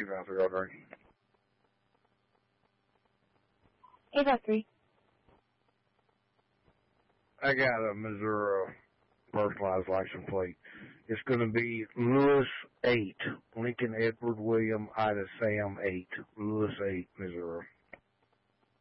leave now, 303. 803. I got a Missouri personalized license plate. It's going to be Lewis 8, Lincoln Edward William Ida Sam 8, Lewis 8, Missouri.